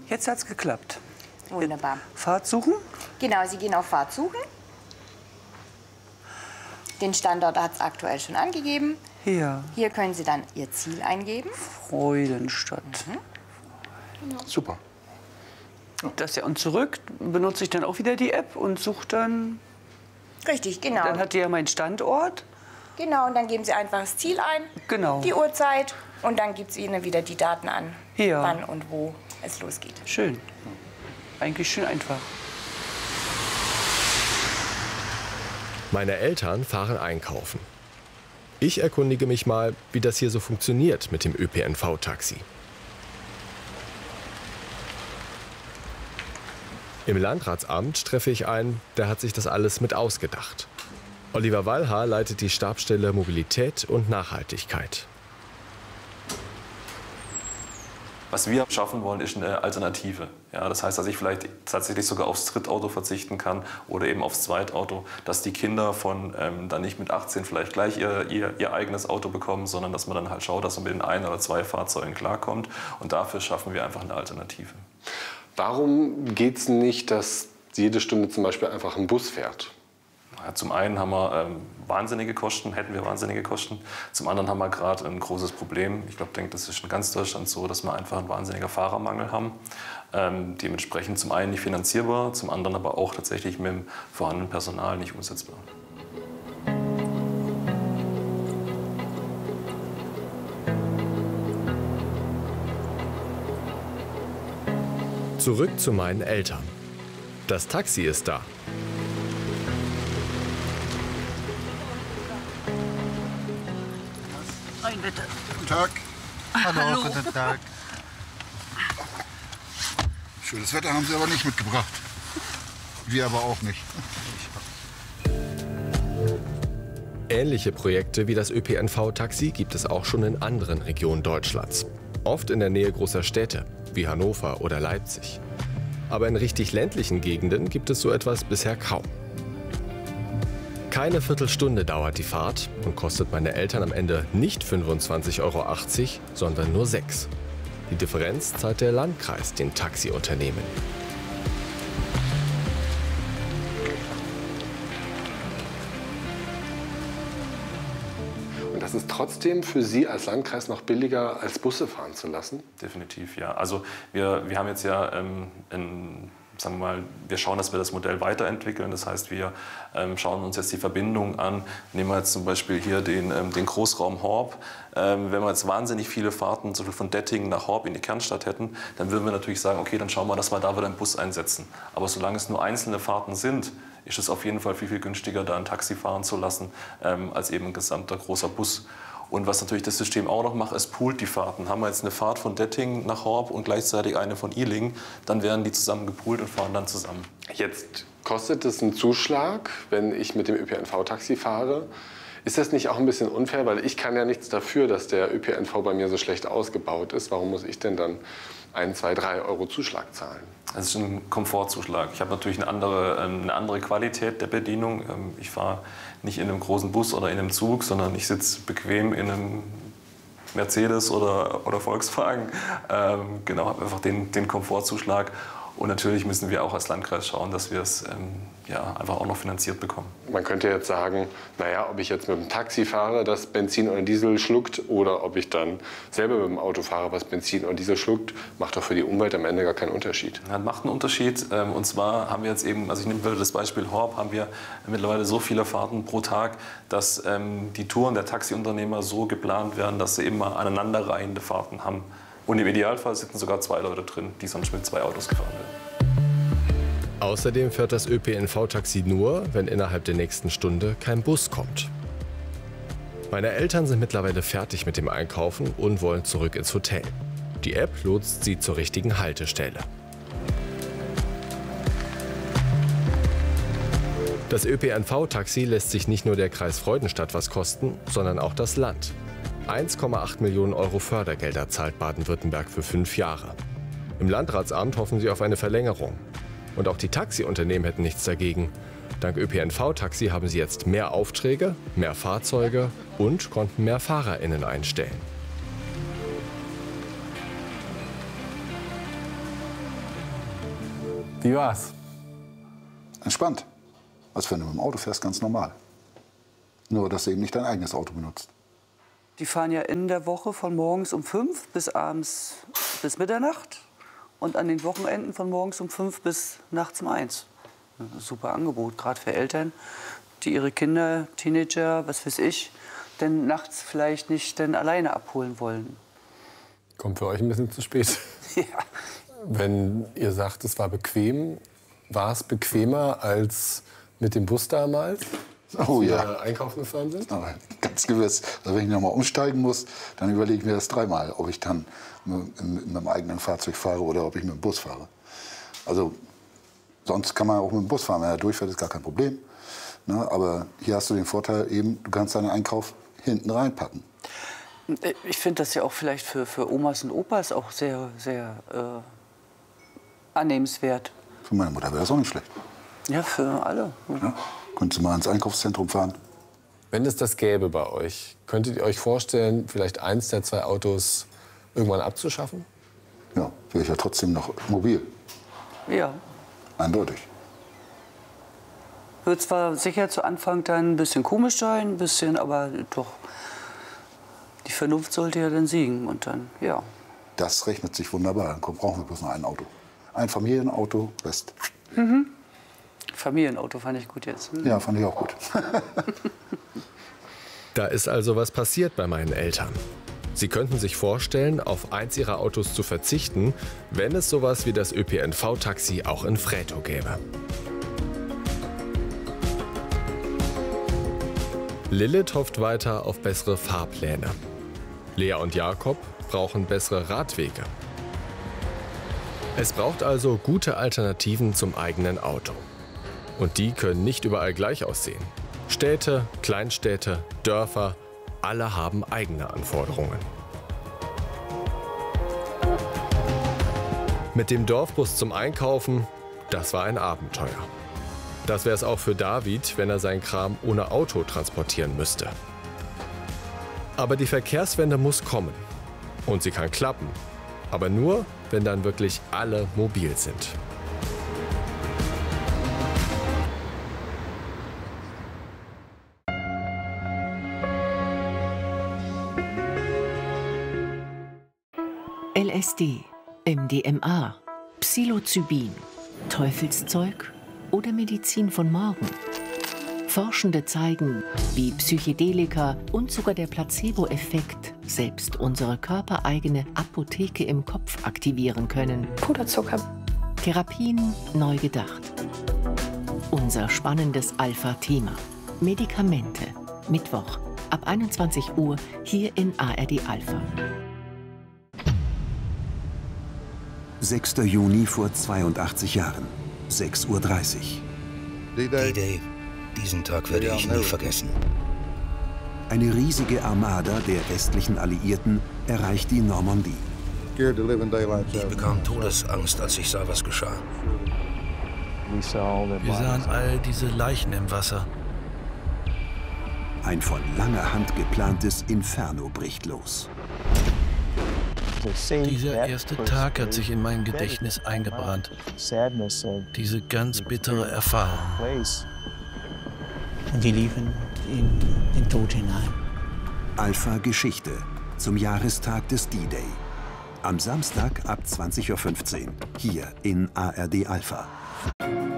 Jetzt hat es geklappt. Wunderbar. Fahrt suchen? Genau, Sie gehen auf Fahrt suchen. Den Standort hat es aktuell schon angegeben. Hier. Hier können Sie dann Ihr Ziel eingeben. Freudenstadt. Super. Das ja, und zurück benutze ich dann auch wieder die App und suche dann. Richtig, genau. Dann hat die ja meinen Standort. Genau, und dann geben Sie einfach das Ziel ein, Genau. die Uhrzeit und dann gibt es Ihnen wieder die Daten an, Ja. wann und wo es losgeht. Schön. Eigentlich schön einfach. Meine Eltern fahren einkaufen. Ich erkundige mich mal, wie das hier so funktioniert mit dem ÖPNV-Taxi. Im Landratsamt treffe ich einen, der hat sich das alles mit ausgedacht. Oliver Wallhaar leitet die Stabsstelle Mobilität und Nachhaltigkeit. Was wir schaffen wollen, ist eine Alternative. Ja, das heißt, dass ich vielleicht tatsächlich sogar aufs Drittauto verzichten kann oder eben aufs Zweitauto, dass die Kinder von dann nicht mit 18 vielleicht gleich ihr eigenes Auto bekommen, sondern dass man dann halt schaut, dass man mit den 1 oder 2 Fahrzeugen klarkommt. Und dafür schaffen wir einfach eine Alternative. Warum geht es nicht, dass jede Stunde zum Beispiel einfach ein Bus fährt? Ja, zum einen haben wir wahnsinnige Kosten, hätten wir wahnsinnige Kosten. Zum anderen haben wir gerade ein großes Problem. Ich glaube, das ist in ganz Deutschland so, dass wir einfach einen wahnsinnigen Fahrermangel haben. Dementsprechend zum einen nicht finanzierbar, zum anderen aber auch tatsächlich mit dem vorhandenen Personal nicht umsetzbar. Zurück zu meinen Eltern. Das Taxi ist da. Rein bitte. Guten Tag. Hallo. Guten Tag. Schönes Wetter haben Sie aber nicht mitgebracht. Wir aber auch nicht. Ähnliche Projekte wie das ÖPNV-Taxi gibt es auch schon in anderen Regionen Deutschlands. Oft in der Nähe großer Städte, wie Hannover oder Leipzig. Aber in richtig ländlichen Gegenden gibt es so etwas bisher kaum. Keine Viertelstunde dauert die Fahrt und kostet meine Eltern am Ende nicht 25,80 €, sondern nur 6. Die Differenz zahlt der Landkreis den Taxiunternehmen. Und das ist trotzdem für Sie als Landkreis noch billiger, als Busse fahren zu lassen? Definitiv, ja. Also wir haben jetzt ja sagen wir mal, wir schauen, dass wir das Modell weiterentwickeln. Das heißt, wir schauen uns jetzt die Verbindung an. Nehmen wir jetzt zum Beispiel hier den Großraum Horb. Wenn wir jetzt wahnsinnig viele Fahrten zum Beispiel von Dettingen nach Horb in die Kernstadt hätten, dann würden wir natürlich sagen, okay, dann schauen wir, dass wir da wieder einen Bus einsetzen. Aber solange es nur einzelne Fahrten sind, ist es auf jeden Fall viel, viel günstiger, da ein Taxi fahren zu lassen, als eben ein gesamter großer Bus. Und was natürlich das System auch noch macht, es poolt die Fahrten. Haben wir jetzt eine Fahrt von Dettingen nach Horb und gleichzeitig eine von Ilingen, dann werden die zusammen gepoolt und fahren dann zusammen. Jetzt kostet es einen Zuschlag, wenn ich mit dem ÖPNV-Taxi fahre. Ist das nicht auch ein bisschen unfair? Weil ich kann ja nichts dafür, dass der ÖPNV bei mir so schlecht ausgebaut ist. Warum muss ich denn dann 1, 2, 3 € Zuschlag zahlen? Das ist ein Komfortzuschlag. Ich habe natürlich eine andere Qualität der Bedienung. Ich fahre nicht in einem großen Bus oder in einem Zug, sondern ich sitze bequem in einem Mercedes oder Volkswagen. Genau, habe einfach den Komfortzuschlag. Und natürlich müssen wir auch als Landkreis schauen, dass wir es einfach auch noch finanziert bekommen. Man könnte jetzt sagen, naja, ob ich jetzt mit dem Taxi fahre, das Benzin oder Diesel schluckt, oder ob ich dann selber mit dem Auto fahre, was Benzin oder Diesel schluckt, macht doch für die Umwelt am Ende gar keinen Unterschied. Das macht einen Unterschied. Und zwar haben wir jetzt eben, also ich nehme das Beispiel Horb, haben wir mittlerweile so viele Fahrten pro Tag, dass die Touren der Taxiunternehmer so geplant werden, dass sie immer aneinanderreihende Fahrten haben. Und im Idealfall sitzen sogar 2 Leute drin, die sonst mit 2 Autos gefahren werden. Außerdem fährt das ÖPNV-Taxi nur, wenn innerhalb der nächsten Stunde kein Bus kommt. Meine Eltern sind mittlerweile fertig mit dem Einkaufen und wollen zurück ins Hotel. Die App lotst sie zur richtigen Haltestelle. Das ÖPNV-Taxi lässt sich nicht nur der Kreis Freudenstadt was kosten, sondern auch das Land. 1,8 Millionen € Fördergelder zahlt Baden-Württemberg für 5 Jahre. Im Landratsamt hoffen sie auf eine Verlängerung. Und auch die Taxiunternehmen hätten nichts dagegen. Dank ÖPNV-Taxi haben sie jetzt mehr Aufträge, mehr Fahrzeuge und konnten mehr FahrerInnen einstellen. Wie war's? Entspannt. Als wenn du mit dem Auto fährst, ganz normal. Nur, dass du eben nicht dein eigenes Auto benutzt. Die fahren ja in der Woche von morgens um 5 bis abends bis Mitternacht und an den Wochenenden von morgens um 5 bis nachts um 1. Super Angebot, gerade für Eltern, die ihre Kinder, Teenager, was weiß ich, denn nachts vielleicht nicht denn alleine abholen wollen. Kommt für euch ein bisschen zu spät. Ja. Wenn ihr sagt, es war bequem, war es bequemer als mit dem Bus damals? Oh ja. Als wir einkaufen gefahren sind? Aber ganz gewiss. Also wenn ich noch mal umsteigen muss, dann überlege ich mir das dreimal, ob ich dann mit meinem eigenen Fahrzeug fahre oder ob ich mit dem Bus fahre. Also sonst kann man auch mit dem Bus fahren. Wenn er durchfährt, ist gar kein Problem. Ne? Aber hier hast du den Vorteil eben, du kannst deinen Einkauf hinten reinpacken. Ich finde das ja auch vielleicht für Omas und Opas auch sehr, sehr annehmenswert. Für meine Mutter wäre das auch nicht schlecht. Ja, für alle. Ja? Könntest du mal ins Einkaufszentrum fahren? Wenn es das gäbe bei euch, könntet ihr euch vorstellen, vielleicht eins der 2 Autos irgendwann abzuschaffen? Ja, wäre ich ja trotzdem noch mobil. Ja. Eindeutig. Wird zwar sicher zu Anfang dann ein bisschen komisch sein, ein bisschen, aber doch, die Vernunft sollte ja dann siegen und dann, ja. Das rechnet sich wunderbar. Dann brauchen wir bloß noch ein Auto. Ein Familienauto, Rest. Familienauto fand ich gut jetzt. Ja, fand ich auch gut. Da ist also was passiert bei meinen Eltern. Sie könnten sich vorstellen, auf eins ihrer Autos zu verzichten, wenn es sowas wie das ÖPNV-Taxi auch in Frätow gäbe. Lilith hofft weiter auf bessere Fahrpläne. Lea und Jakob brauchen bessere Radwege. Es braucht also gute Alternativen zum eigenen Auto. Und die können nicht überall gleich aussehen. Städte, Kleinstädte, Dörfer, alle haben eigene Anforderungen. Mit dem Dorfbus zum Einkaufen, das war ein Abenteuer. Das wäre es auch für David, wenn er seinen Kram ohne Auto transportieren müsste. Aber die Verkehrswende muss kommen. Und sie kann klappen. Aber nur, wenn dann wirklich alle mobil sind. LSD, MDMA, Psilocybin, Teufelszeug oder Medizin von morgen. Forschende zeigen, wie Psychedelika und sogar der Placebo-Effekt selbst unsere körpereigene Apotheke im Kopf aktivieren können. Puderzucker. Therapien neu gedacht. Unser spannendes Alpha-Thema. Medikamente. Mittwoch ab 21 Uhr hier in ARD Alpha. 6. Juni vor 82 Jahren, 6:30 Uhr. D-Day. Diesen Tag werde ich nie vergessen. Eine riesige Armada der westlichen Alliierten erreicht die Normandie. Ich bekam Todesangst, als ich sah, was geschah. Wir sahen all diese Leichen im Wasser. Ein von langer Hand geplantes Inferno bricht los. Dieser erste Tag hat sich in mein Gedächtnis eingebrannt. Diese ganz bittere Erfahrung. Und die liefen in den Tod hinein. Alpha Geschichte zum Jahrestag des D-Day. Am Samstag ab 20:15 Uhr hier in ARD Alpha.